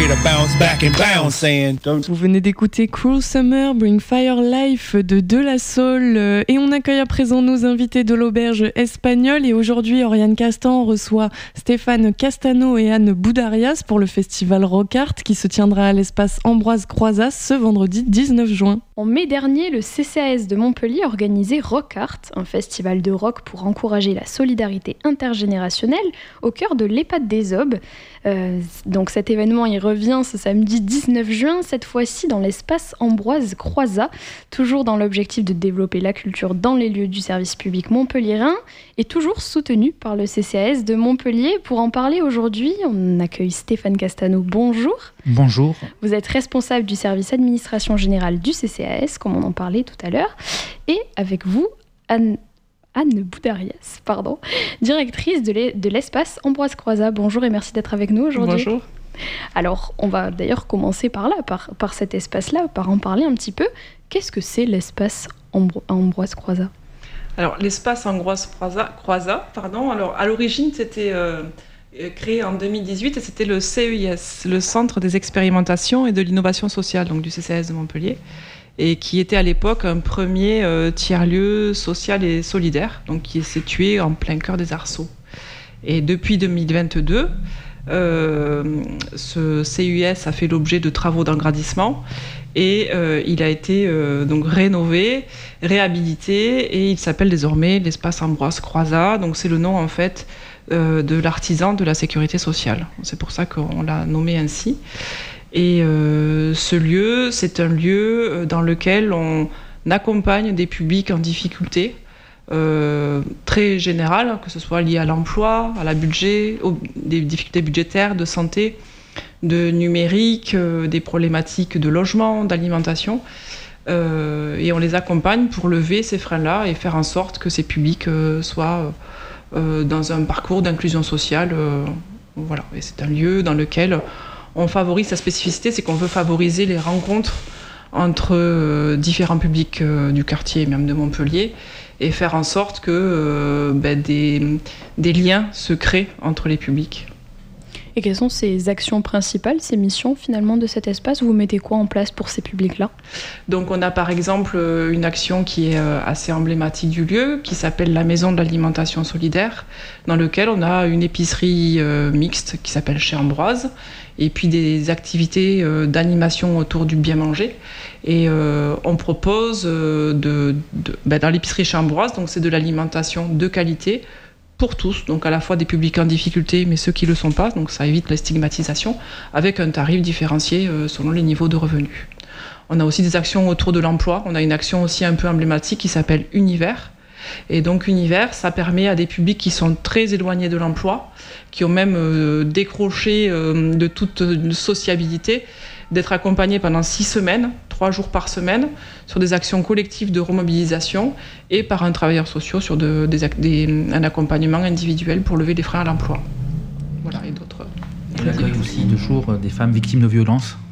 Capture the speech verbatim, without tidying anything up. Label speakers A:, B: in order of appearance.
A: here to bounce back and bounce, saying, don't...
B: Vous venez d'écouter Cruel Summer, Bring Fire Life de De La Soul. Et on accueille à présent nos invités de l'auberge espagnole. Et aujourd'hui, Oriane Castan reçoit Stéphane Castano et Anne Boudarias pour le festival Rock Art qui se tiendra à l'espace Ambroise Croizat ce vendredi dix-neuf juin.
C: En mai dernier, le C C A S de Montpellier organisait Rock Art, un festival de rock pour encourager la solidarité intergénérationnelle au cœur de l'EHPAD des Aubes. Euh, donc cet événement il revient ce samedi dix-neuf juin, cette fois-ci dans l'espace Ambroise Croizat, toujours dans l'objectif de développer la culture dans les lieux du service public montpelliérain et toujours soutenu par le C C A S de Montpellier. Pour en parler aujourd'hui, on accueille Stéphane Castano. Bonjour.
D: Bonjour.
C: Vous êtes responsable du service administration générale du C C A S, comme on en parlait tout à l'heure, et avec vous, Anne... Anne Boudarias, pardon, directrice de, l'e- de l'espace Ambroise Croizat. Bonjour et merci d'être avec nous aujourd'hui.
B: Bonjour.
C: Alors, on va d'ailleurs commencer par là, par, par cet espace-là, par en parler un petit peu. Qu'est-ce que c'est l'espace Ambro- Ambroise Croizat ?
E: Alors, l'espace Ambroise Croizat, Croizat, pardon, alors à l'origine, c'était euh, créé en deux mille dix-huit et c'était le C E I S, le Centre des expérimentations et de l'innovation sociale, donc du C C A S de Montpellier, et qui était à l'époque un premier euh, tiers-lieu social et solidaire, donc qui est situé en plein cœur des Arceaux. Et depuis deux mille vingt-deux, euh, ce C U S a fait l'objet de travaux d'engrandissement et euh, il a été euh, donc rénové, réhabilité et il s'appelle désormais l'espace Ambroise Croizat. Donc c'est le nom en fait euh, de l'artisan de la sécurité sociale. C'est pour ça qu'on l'a nommé ainsi. Et euh, ce lieu, c'est un lieu dans lequel on accompagne des publics en difficulté euh, très générales, que ce soit lié à l'emploi, à la budget, aux, des difficultés budgétaires, de santé, de numérique, euh, des problématiques de logement, d'alimentation. Euh, et on les accompagne pour lever ces freins-là et faire en sorte que ces publics euh, soient euh, dans un parcours d'inclusion sociale. Euh, voilà. Et c'est un lieu dans lequel on favorise sa spécificité, c'est qu'on veut favoriser les rencontres entre euh, différents publics euh, du quartier, même de Montpellier, et faire en sorte que euh, ben, des, des liens se créent entre les publics.
C: Et quelles sont ces actions principales, ces missions finalement de cet espace ? Vous mettez quoi en place pour ces publics-là ?
E: Donc on a par exemple une action qui est assez emblématique du lieu, qui s'appelle la Maison de l'alimentation solidaire, dans lequel on a une épicerie euh, mixte qui s'appelle Chez Ambroise, et puis des activités euh, d'animation autour du bien manger. Et euh, on propose euh, de, de, ben dans l'épicerie Chez Ambroise, donc c'est de l'alimentation de qualité, pour tous, donc à la fois des publics en difficulté, mais ceux qui ne le sont pas, donc ça évite la stigmatisation, avec un tarif différencié euh, selon les niveaux de revenus. On a aussi des actions autour de l'emploi, on a une action aussi un peu emblématique qui s'appelle Univers, et donc Univers, ça permet à des publics qui sont très éloignés de l'emploi, qui ont même euh, décroché euh, de toute sociabilité, d'être accompagnés pendant six semaines, trois jours par semaine, sur des actions collectives de remobilisation et par un travailleur social sur de, des, des, un accompagnement individuel pour lever des freins à l'emploi. Voilà, et d'autres.
D: On accueille aussi toujours des femmes victimes de violences.